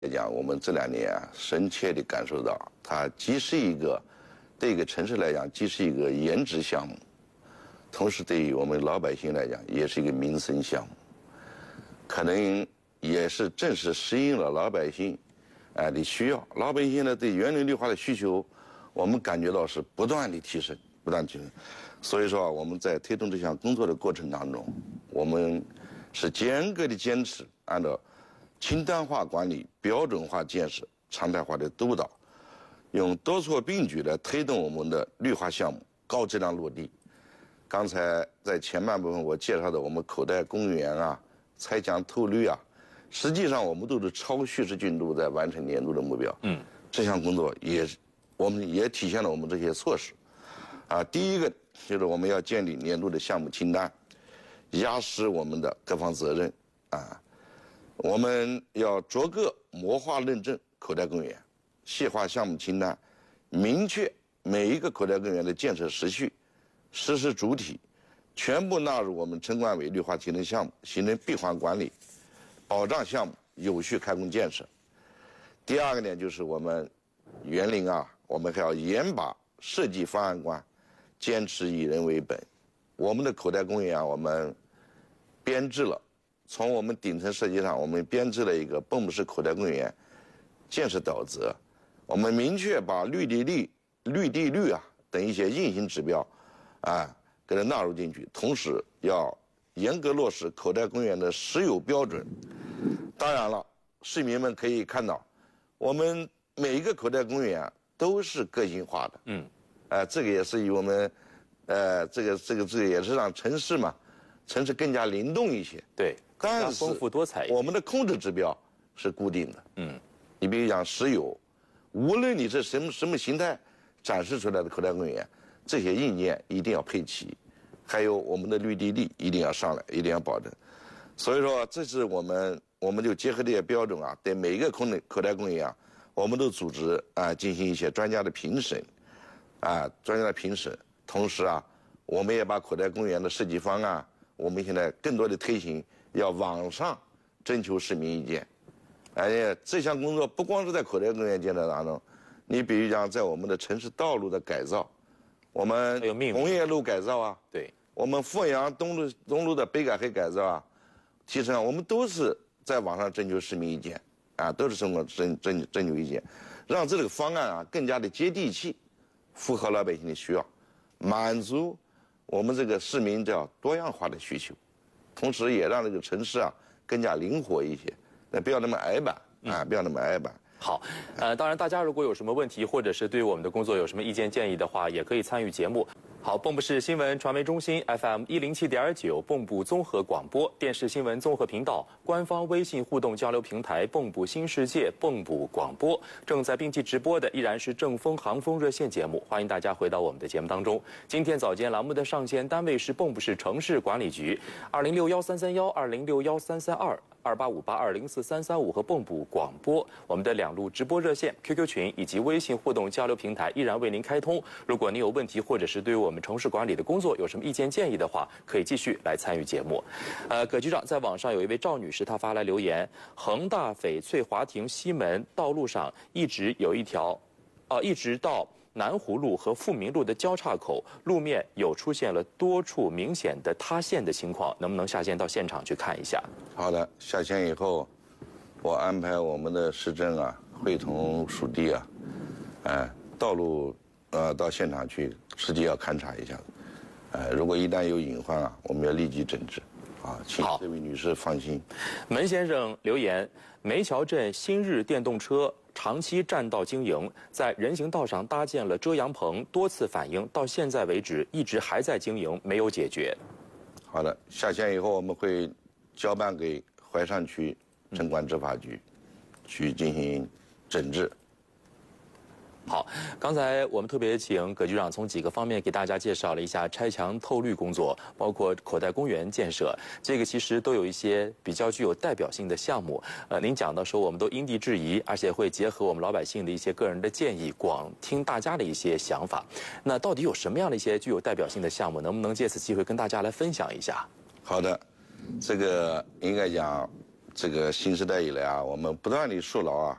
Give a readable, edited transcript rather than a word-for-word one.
来讲，我们这2年啊，深切地感受到，它既是一个对一个城市来讲，既是一个颜值项目，同时对于我们老百姓来讲，也是一个民生项目。可能也是正是适应了老百姓的需要。老百姓呢对园林绿化的需求，我们感觉到是不断的提升，不断提升。所以说我们在推动这项工作的过程当中，我们是严格的坚持按照清单化管理、标准化建设、常态化的督导，用多措并举来推动我们的绿化项目高质量落地。刚才在前半部分我介绍的我们口袋公园啊、拆墙透绿啊，实际上我们都是超叙事进度在完成年度的目标。这项工作我们也体现了我们这些措施。第一个就是我们要建立年度的项目清单，压实我们的各方责任我们要逐个模化认证口袋公园，细化项目清单，明确每一个口袋公园的建设时序、实施主体，全部纳入我们城管委绿化提升项目，形成闭环管理，保障项目有序开工建设。第二个呢，就是我们园林我们还要严把设计方案观，坚持以人为本。我们的口袋公园我们编制了。从我们顶层设计上，我们编制了一个蚌埠市口袋公园建设导则，我们明确把绿地率等一些硬性指标给它纳入进去，同时要严格落实口袋公园的实有标准。当然了，市民们可以看到，我们每一个口袋公园都是个性化的。这个也是以我们这个也是让城市更加灵动一些。 对。 但是丰富多彩， 我们的控制指标是固定的。你比如讲实有，无论你是什么形态展示出来的口袋公园，这些硬件一定要配齐，还有我们的绿地率一定要上来，一定要保证。所以说，这是我们就结合这些标准对每一个口袋公园我们都组织进行一些专家的评审，同时我们也把口袋公园的设计方案，我们现在更多的推行。要网上征求市民意见，这项工作不光是在口袋公园建设当中，你比如讲在我们的城市道路的改造，我们工业路改造对， 我们阜阳东路的北改黑改造提升我们都是在网上征求市民意见都是征求意见，让这个方案更加的接地气，符合老百姓的需要，满足我们这个市民叫多样化的需求。同时也让这个城市更加灵活一些，不要那么矮板不要那么矮板。 好，当然大家如果有什么问题，或者是对我们的工作有什么意见建议的话，也可以参与节目。好，蚌埠市新闻传媒中心 FM 107.9，蚌埠综合广播电视新闻综合频道，官方微信互动交流平台蚌埠新世界蚌埠广播，正在并机直播的依然是正风航风热线节目，欢迎大家回到我们的节目当中。今天早间栏目的上线单位是蚌埠市城市管理局，20613312061332。2858204335和蚌埠广播，我们的2路直播热线、QQ 群以及微信互动交流平台依然为您开通。如果您有问题，或者是对于我们城市管理的工作有什么意见建议的话，可以继续来参与节目。葛局长，在网上有一位赵女士，她发来留言：恒大翡翠华庭西门道路上一直有一条，一直到南湖路和富民路的交叉口，路面有出现了多处明显的塌陷的情况，能不能下线到现场去看一下？ 好的，下线以后，我安排我们的市政会同属地道路到现场去实际要勘察一下如果一旦有隐患我们要立即整治请这位女士放心。 门先生留言：梅桥镇新日电动车长期占道经营，在人行道上搭建了遮阳棚，多次反映，到现在为止一直还在经营，没有解决。 好的，下线以后我们会交办给淮上区城管执法局去进行整治。 好，刚才我们特别请葛局长从几个方面给大家介绍了一下拆墙透绿工作，包括口袋公园建设，这个其实都有一些比较具有代表性的项目。您讲到说我们都因地制宜，而且会结合我们老百姓的一些个人的建议，广听大家的一些想法。那到底有什么样的一些具有代表性的项目，能不能借此机会跟大家来分享一下？ 好的，这个应该讲这个新时代以来啊，我们不断地树牢啊